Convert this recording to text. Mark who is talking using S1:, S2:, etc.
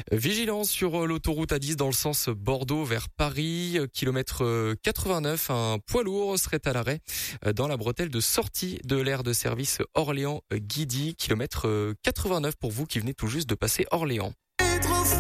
S1: Vigilance sur l'autoroute A10 dans le sens Bordeaux vers Paris, kilomètre 89, un poids lourd serait à l'arrêt dans la bretelle de sortie de l'aire de service Orléans-Guidy, kilomètre 89 pour vous qui venez tout juste de passer Orléans.